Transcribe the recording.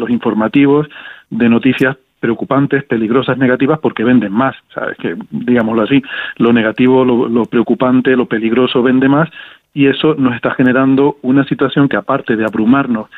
formatos informativos de noticias preocupantes, peligrosas, negativas, porque venden más. ¿Sabes? Que, digámoslo así, lo negativo, lo preocupante, lo peligroso vende más, y eso nos está generando una situación que, aparte de abrumarnos